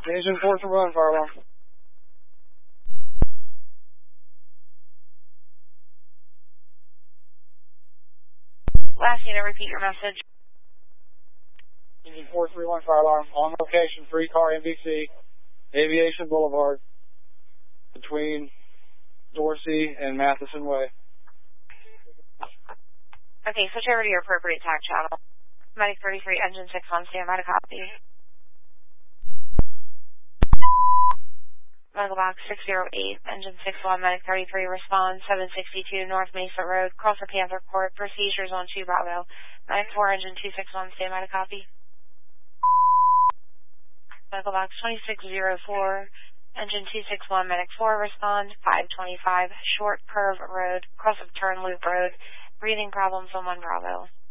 Engine 431, fire alarm. Last unit, repeat your message. Engine 431, fire alarm. On location, 3-car MVC, Aviation Boulevard, between Dorsey and Matheson Way. Okay, switch over to your appropriate TAC channel. Medic 33, engine 6 on standby to copy. Medical box 608, engine 61, medic 33, respond 762 North Mesa Road, cross the Panther Court, procedures on 2 Bravo. Medic 4, engine 261, standby to copy. Medical box 2604, engine 261, medic 4, respond 525 Short Curve Road, cross of Turn Loop Road, breathing problems on 1 Bravo.